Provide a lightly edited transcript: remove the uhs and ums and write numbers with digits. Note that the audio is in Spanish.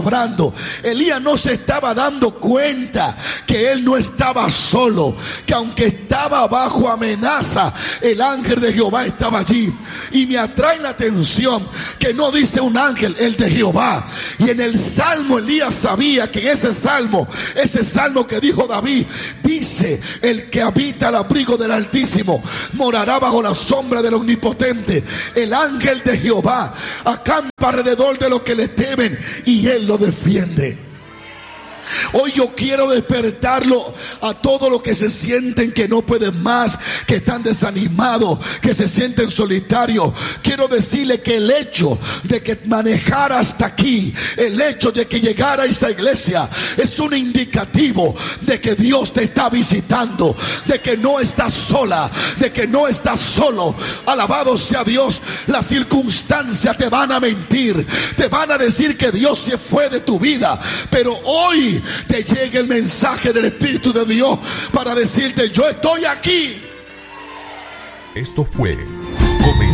obrando. Elías no se estaba dando cuenta que él no estaba solo, que aunque estaba bajo amenaza, el ángel de Jehová estaba allí. Y me atrae la atención que no dice un ángel, el de Jehová. Y en el salmo Elías sabía que en ese salmo que dijo David, dice: el que habita al abrigo del Altísimo morará bajo la sombra del Omnipotente. El ángel de Jehová acampa alrededor de los que le temen y él lo defiende. Hoy yo quiero despertarlo a todos los que se sienten que no pueden más, que están desanimados, que se sienten solitarios. Quiero decirle que el hecho de que manejara hasta aquí, el hecho de que llegara a esta iglesia, es un indicativo de que Dios te está visitando, de que no estás sola, de que no estás solo. Alabado sea Dios. Las circunstancias te van a mentir, te van a decir que Dios se fue de tu vida, pero hoy te llega el mensaje del Espíritu de Dios para decirte: yo estoy aquí. Esto fue